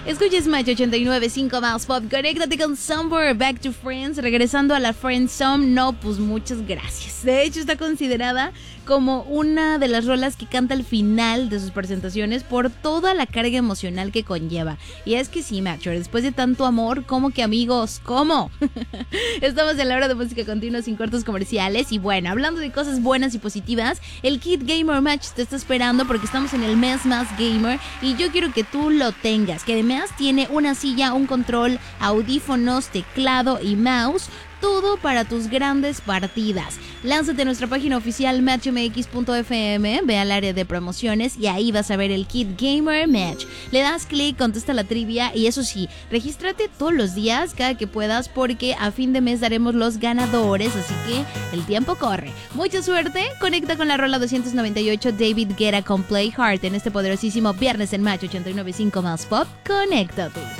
Escuches Match 89.5 más pop. Conéctate con Somewhere Back to Friends. Regresando a la Friend Zone. No, pues muchas gracias. De hecho, está considerada como una de las rolas que canta al final de sus presentaciones por toda la carga emocional que conlleva. Y es que sí, Matcher, después de tanto amor, ¿cómo que amigos? ¿Cómo? Estamos en la hora de música continua sin cortos comerciales. Y bueno, hablando de cosas buenas y positivas, el Kid Gamer Match te está esperando porque estamos en el mes más gamer y yo quiero que tú lo tengas, que además tiene una silla, un control, audífonos, teclado y mouse. Todo para tus grandes partidas. Lánzate a nuestra página oficial matchmx.fm, ve al área de promociones y ahí vas a ver el Kid Gamer Match. Le das clic, contesta la trivia y eso sí, regístrate todos los días, cada que puedas, porque a fin de mes daremos los ganadores, así que el tiempo corre. Mucha suerte, conecta con la rola 298 David Guetta con Play Hard en este poderosísimo viernes en Match 89.5 más pop. Conéctate.